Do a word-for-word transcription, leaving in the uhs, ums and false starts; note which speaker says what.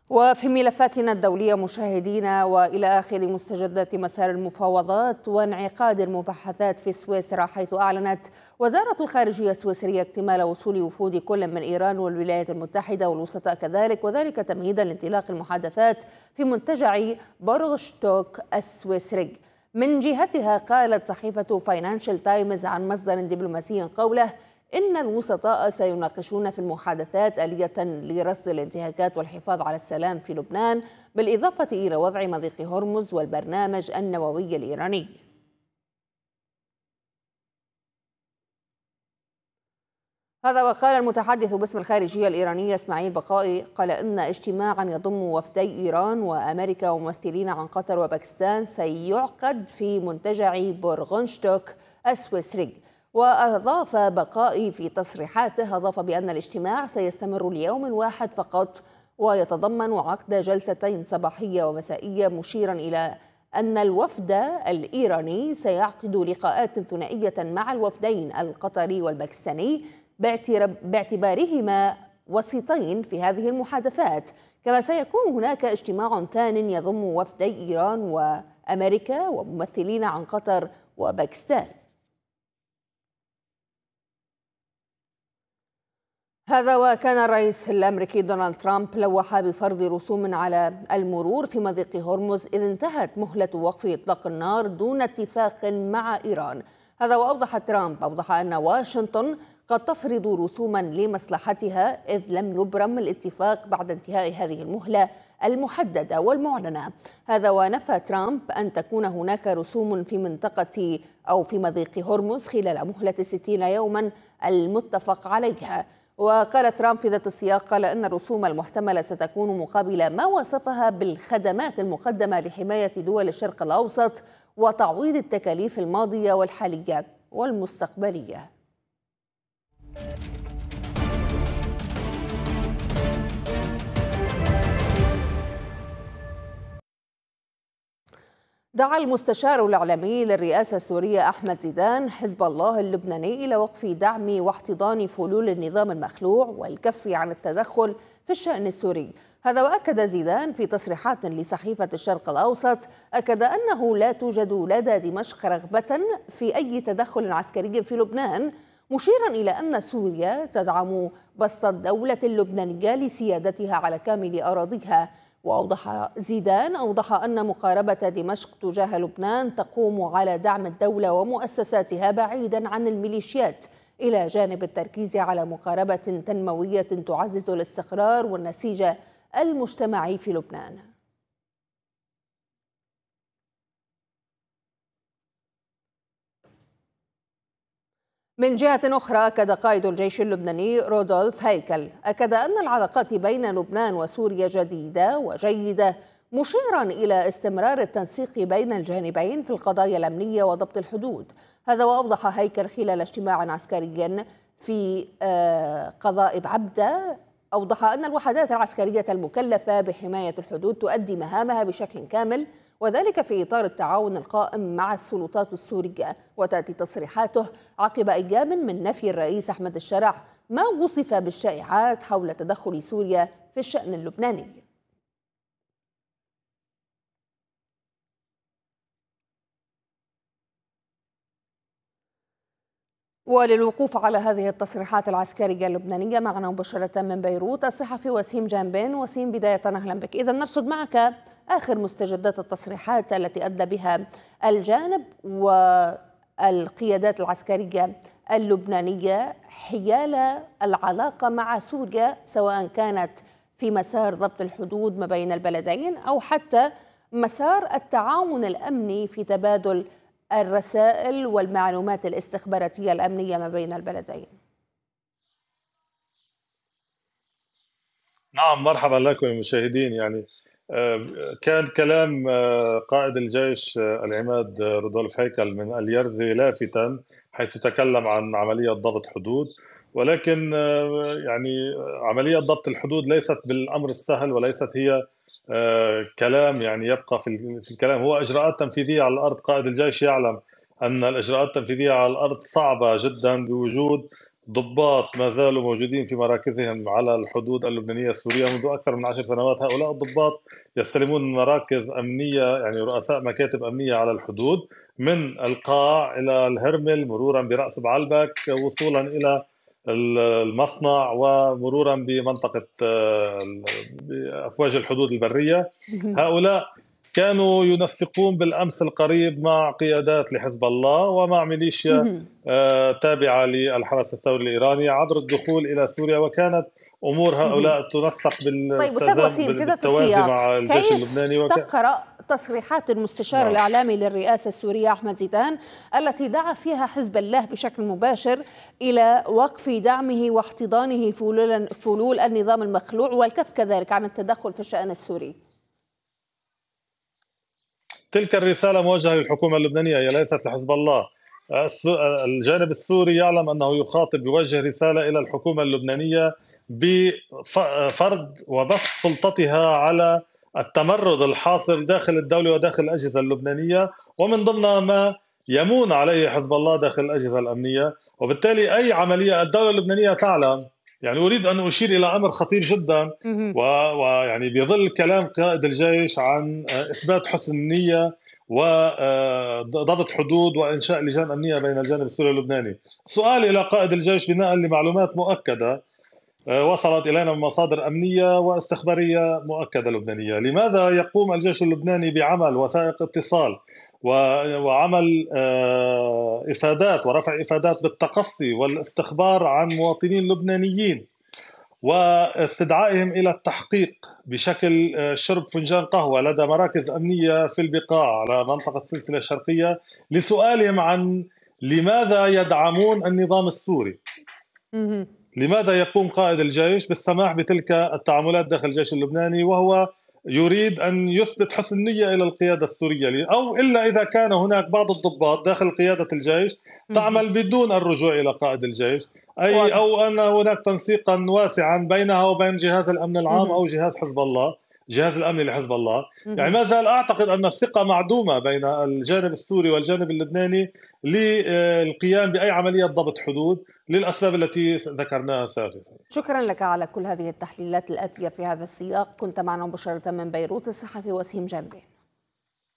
Speaker 1: وفي ملفاتنا الدولية مشاهدينا، وإلى آخر مستجدات مسار المفاوضات وانعقاد المباحثات في سويسرا، حيث أعلنت وزارة الخارجية السويسرية اكتمال وصول وفود كل من إيران والولايات المتحدة والوسطاء كذلك، وذلك تمهيدا لانطلاق المحادثات في منتجع بورغشتوك السويسري. من جهتها قالت صحيفة فاينانشال تايمز عن مصدر دبلوماسي قوله إن الوسطاء سيناقشون في المحادثات آلية لرصد الانتهاكات والحفاظ على السلام في لبنان، بالإضافة إلى وضع مضيق هرمز والبرنامج النووي الإيراني. هذا وقال المتحدث باسم الخارجية الإيرانية إسماعيل بقائي، قال إن اجتماعا يضم وفدي إيران وأمريكا وممثلين عن قطر وباكستان سيعقد في منتجع بورغشتوك السويسري. وأضاف بقائي في تصريحاته، أضاف بأن الاجتماع سيستمر ليوم واحد فقط ويتضمن عقد جلستين صباحية ومسائية، مشيرا إلى أن الوفد الإيراني سيعقد لقاءات ثنائية مع الوفدين القطري والباكستاني باعتبارهما وسيطين في هذه المحادثات. كما سيكون هناك اجتماع ثان يضم وفدي إيران وأمريكا وممثلين عن قطر وباكستان. هذا وكان الرئيس الأمريكي دونالد ترامب لوح بفرض رسوم على المرور في مضيق هرمز إذ انتهت مهلة وقف إطلاق النار دون اتفاق مع إيران. هذا وأوضح ترامب أوضح أن واشنطن قد تفرض رسوما لمصلحتها إذ لم يبرم الاتفاق بعد انتهاء هذه المهلة المحددة والمعلنة. هذا ونفى ترامب أن تكون هناك رسوم في منطقة أو في مضيق هرمز خلال مهلة ستين يوما المتفق عليها. وقال ترامب في ذات السياق، قال إن الرسوم المحتملة ستكون مقابل ما وصفها بالخدمات المقدمة لحماية دول الشرق الأوسط وتعويض التكاليف الماضية والحالية والمستقبلية. دعا المستشار الإعلامي للرئاسة السورية أحمد زيدان حزب الله اللبناني إلى وقف دعم واحتضان فلول النظام المخلوع والكف عن التدخل في الشأن السوري. هذا وأكد زيدان في تصريحات لصحيفة الشرق الأوسط، أكد أنه لا توجد لدى دمشق رغبة في أي تدخل عسكري في لبنان، مشيرا إلى أن سوريا تدعم بسط الدولة اللبنانية لسيادتها على كامل أراضيها. وأوضح زيدان أوضح أن مقاربة دمشق تجاه لبنان تقوم على دعم الدولة ومؤسساتها بعيدا عن الميليشيات، إلى جانب التركيز على مقاربة تنموية تعزز الاستقرار والنسيج المجتمعي في لبنان. من جهة أخرى، أكد قائد الجيش اللبناني رودولف هيكل أكد أن العلاقات بين لبنان وسوريا جديدة وجيدة، مشيرا إلى استمرار التنسيق بين الجانبين في القضايا الأمنية وضبط الحدود. هذا وأوضح هيكل خلال اجتماع عسكري في قضاء بعبدة، أوضح أن الوحدات العسكرية المكلفة بحماية الحدود تؤدي مهامها بشكل كامل، وذلك في إطار التعاون القائم مع السلطات السورية. وتأتي تصريحاته عقب أيام من نفي الرئيس أحمد الشرع ما وصف بالشائعات حول تدخل سوريا في الشأن اللبناني. وللوقوف على هذه التصريحات العسكرية اللبنانية معنا مباشرة من بيروت الصحفي وسيم جانبين. وسيم، بداية أهلا بك. إذا نرصد معك آخر مستجدات التصريحات التي أدلى بها الجانب والقيادات العسكرية اللبنانية حيال العلاقة مع سوريا، سواء كانت في مسار ضبط الحدود ما بين البلدين أو حتى مسار التعاون الأمني في تبادل الرسائل والمعلومات الاستخباراتية الأمنية ما بين البلدين.
Speaker 2: نعم، مرحبا لكم المشاهدين. يعني كان كلام قائد الجيش العماد رودولف هيكل من اليرزي لافتا، حيث تكلم عن عملية ضبط حدود، ولكن يعني عملية ضبط الحدود ليست بالأمر السهل، وليست هي كلام يعني يبقى في الكلام، هو إجراءات تنفيذية على الأرض. قائد الجيش يعلم أن الإجراءات التنفيذية على الأرض صعبة جدا بوجود ضباط ما زالوا موجودين في مراكزهم على الحدود اللبنانية السورية منذ أكثر من عشر سنوات. هؤلاء الضباط يستلمون مراكز أمنية، يعني رؤساء مكاتب أمنية على الحدود، من القاع إلى الهرمل مرورا برأس بعلبك وصولا إلى المصنع ومرورا بمنطقة آه، أفواج الحدود البرية. هؤلاء كانوا ينسقون بالأمس القريب مع قيادات لحزب الله ومع ميليشيا آه، تابعة للحرس الثوري الإيراني عبر الدخول إلى سوريا، وكانت أمور هؤلاء تنسق
Speaker 1: طيب أستاذ
Speaker 2: بالتزام
Speaker 1: وسيم، في ذات
Speaker 2: بالتوازي
Speaker 1: السياق
Speaker 2: مع الجيش
Speaker 1: كيف
Speaker 2: اللبناني وك...
Speaker 1: تقرأ تصريحات المستشار
Speaker 2: نعم.
Speaker 1: الإعلامي للرئاسة السورية أحمد زيدان التي دعا فيها حزب الله بشكل مباشر إلى وقف دعمه واحتضانه فلول, فلول النظام المخلوع والكف كذلك عن التدخل في الشأن السوري؟
Speaker 2: تلك الرسالة موجهة للحكومة اللبنانية، هي ليست لحزب الله. الجانب السوري يعلم أنه يخاطب، يوجه رسالة إلى الحكومة اللبنانية بفرض وبسط سلطتها على التمرد الحاصل داخل الدولة وداخل الأجهزة اللبنانية، ومن ضمن ما يمون عليه حزب الله داخل الأجهزة الأمنية. وبالتالي أي عملية الدولة اللبنانية تعلم، يعني أريد أن أشير إلى أمر خطير جدا، ويعني بظل كلام قائد الجيش عن إثبات حسن النية وضبط حدود وإنشاء لجان أمنية بين الجانب السوري واللبناني. سؤال إلى قائد الجيش بناء لمعلومات مؤكدة وصلت إلينا من مصادر أمنية واستخبارية مؤكدة لبنانية، لماذا يقوم الجيش اللبناني بعمل وثائق اتصال وعمل إفادات ورفع إفادات بالتقصي والاستخبار عن مواطنين لبنانيين واستدعائهم إلى التحقيق بشكل شرب فنجان قهوة لدى مراكز أمنية في البقاع على منطقة السلسلة الشرقية لسؤالهم عن لماذا يدعمون النظام السوري؟ لماذا يقوم قائد الجيش بالسماح بتلك التعاملات داخل الجيش اللبناني وهو يريد أن يثبت حسن نية إلى القيادة السورية، أو إلا إذا كان هناك بعض الضباط داخل قيادة الجيش تعمل بدون الرجوع إلى قائد الجيش، أي أو أن هناك تنسيقا واسعا بينها وبين جهاز الأمن العام أو جهاز حزب الله، جهاز الأمن لحزب الله. يعني ما زال أعتقد أن الثقة معدومة بين الجانب السوري والجانب اللبناني للقيام بأي عملية ضبط حدود للأسباب التي ذكرناها سابقا.
Speaker 1: شكرا لك على كل هذه التحليلات الآتية في هذا السياق. كنت معنا مباشرة من بيروت الصحفي وسيم جنبي.